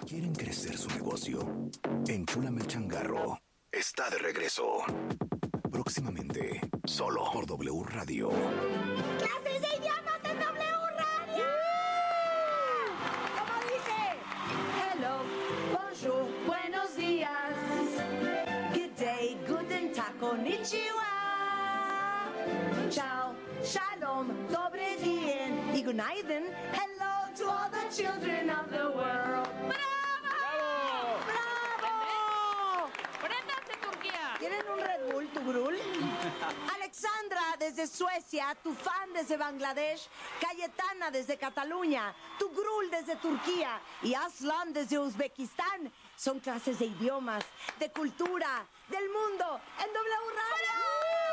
¿Quieren crecer su negocio? Enchúlame el changarro. Está de regreso. Próximamente, solo por W Radio. ¡Clases de idiomas en W Radio! ¿Cómo dice? Hello, bonjour, buenos días. Good day, guten tag, konnichiwa. Ciao, shalom, dobre dien y günaydın. Hello to all the children of the world. ¡Bravo! ¡Bravo! ¡Préndanse, Turquía! ¿Quieren un Red Bull, tu grul? Alexandra desde Suecia, tu fan desde Bangladesh, Cayetana desde Cataluña, tu grul desde Turquía y Aslan desde Uzbekistán. Son clases de idiomas, de cultura, del mundo en W Radio.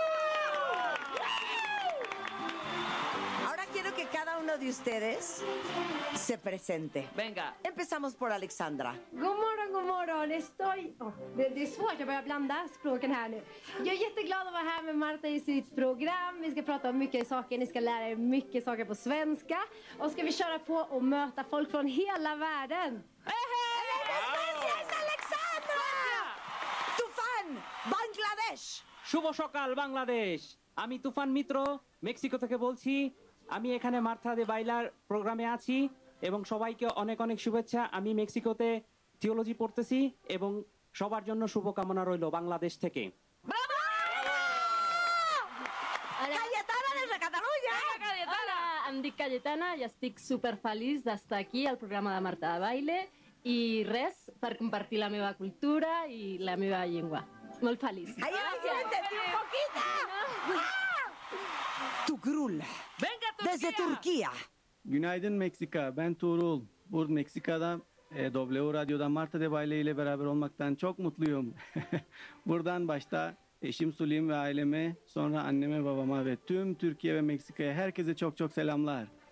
Ahora quiero que cada uno de ustedes se presente. Venga. Empezamos por Alexandra. God morgon. Det är svårt, jag börjar blanda språken här nu. Jag är jätteglad att vara här med Marta i sitt program. Vi ska prata om mycket saker, ni ska lära er mycket saker på svenska. Och ska vi köra på och möta folk från hela världen. ¡Gracias, Alexandra! Tu fan, Bangladesh. শুভ সকাল বাংলাদেশ। আমি তুফান মিত্র মেক্সিকো থেকে বলছি। আমি এখানে মার্থা দে বাইলার প্রোগ্রামে আছি এবং সবাইকে অনেক অনেক শুভেচ্ছা। আমি মেক্সিকোতে থিওলজি পড়তেছি এবং সবার জন্য শুভকামনা রইল বাংলাদেশ থেকে। Cayetana desde Catalunya. Hola, em dic Cayetana i estic super feliç d'estar aquí al programa de Marta de Baile i res, per compartir la meva cultura i la meva llengua. Molt feliç. Ahí entendí un poquito. Tu grul ¡Venga, Turquía! desde Turquía. Günaydın Meksika. Ben Tuğrul. Burada Meksika'da W Radyo'da Marta de Baile ile beraber olmaktan çok mutluyum. Buradan başta eşim Sulim ve aileme, sonra anneme, babama ve tüm Türkiye ve Meksika'ya herkese çok çok selamlar.